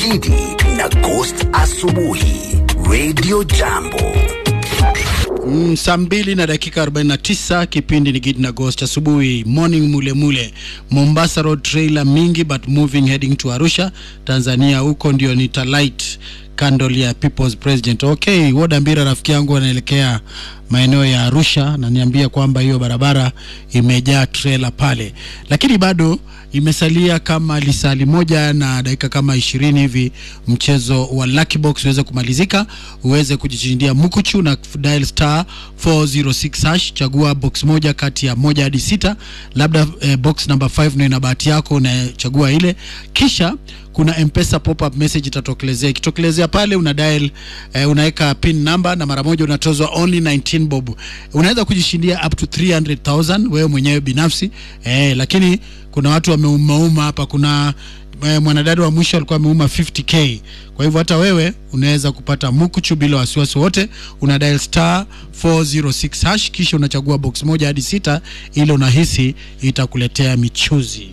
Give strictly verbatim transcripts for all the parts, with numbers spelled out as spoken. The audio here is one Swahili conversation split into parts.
Gidi na Ghost asubuhi Radio Jambo. Mm, saa mbili na dakika arobaini na tisa, kipindi ni Gidi na Ghost asubuhi. Morning mule mule. Mombasa road trailer mingi but moving heading to Arusha, Tanzania. Huko ndio nita light candle ya People's President. Okay, Woda Mbira rafiki yangu anaelekea maeneo ya Arusha na niambia kwamba hiyo barabara imejaa trailer pale. Lakini bado imesalia kama lisali moja na dakika kama ishirini hivi mchezo wa Lucky Box uweze kumalizika, uweze kujishindia mkuchu na dial star four oh six hash, chagua box moja kati ya moja hadi sita, labda eh, box number five ndio ina bahati yako na chagua ile, kisha kuna M-Pesa pop-up message itatokelezea. Ikitokelezea pale una dial eh, unaweka pin number na mara moja unatozwa only nineteen bob. Unaweza kujishindia up to three hundred thousand wewe mwenyewe binafsi. Eh, lakini kuna watu wameumauma hapa. Kuna eh, mwanadada wa mwisho alikuwa ameuma fifty k. Kwa hivyo hata wewe unaweza kupata mkuchu bila wasiwasi wote. Una dial star four oh six hash kisha unachagua box moja hadi sita ile unahisi itakuletea michuzi.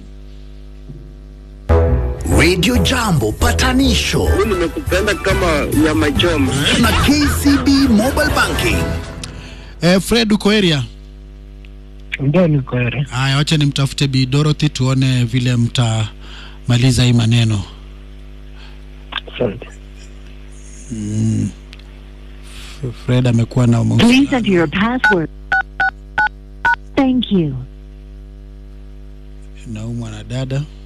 Radio Jambo patanisho. Mimi nimekupenda kama ya machoma. Na K C B Mobile Banking. Eh, Fred uko area? Ndio niko area. Haya, acha nimtafute Bi Dorothy tuone vile mtamaliza hii maneno. Asante. Mm. Fred amekuwa na umo. Please enter your password. Thank you. Na mwanadada